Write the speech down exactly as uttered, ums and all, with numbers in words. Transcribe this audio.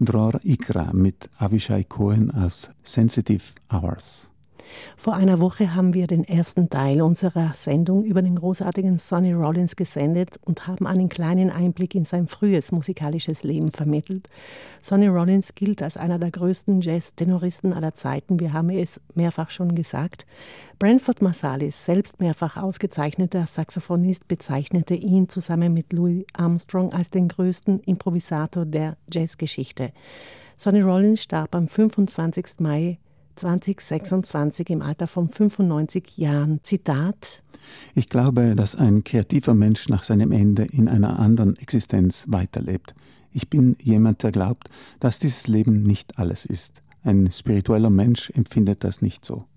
Dror Ikra mit Avishai Cohen aus Sensitive Hours. Vor einer Woche haben wir den ersten Teil unserer Sendung über den großartigen Sonny Rollins gesendet und haben einen kleinen Einblick in sein frühes musikalisches Leben vermittelt. Sonny Rollins gilt als einer der größten Jazz-Tenoristen aller Zeiten, wir haben es mehrfach schon gesagt. Branford Marsalis, selbst mehrfach ausgezeichneter Saxophonist, bezeichnete ihn zusammen mit Louis Armstrong als den größten Improvisator der Jazzgeschichte. Sonny Rollins starb am fünfundzwanzigsten Mai zweitausendsechsundzwanzig im Alter von fünfundneunzig Jahren. Zitat: Ich glaube, dass ein kreativer Mensch nach seinem Ende in einer anderen Existenz weiterlebt. Ich bin jemand, der glaubt, dass dieses Leben nicht alles ist. Ein spiritueller Mensch empfindet das nicht so.